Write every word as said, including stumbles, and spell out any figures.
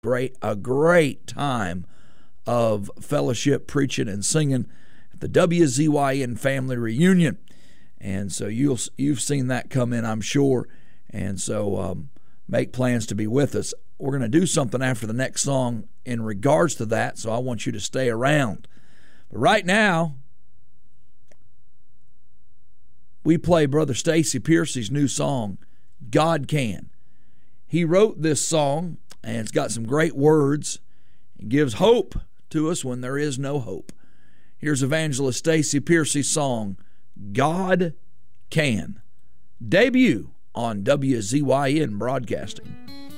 Great, a great time of fellowship, preaching, and singing at the W Z Y N family reunion. And so you'll, you've seen that come in, I'm sure. And so um, make plans to be with us. We're going to do something after the next song in regards to that, so I want you to stay around. But right now, we play Brother Stacy Piercy's new song, God Can. He wrote this song, and it's got some great words. It gives hope to us when there is no hope. Here's Evangelist Stacy Piercy's song, God Can. Debut on W Z Y N Broadcasting.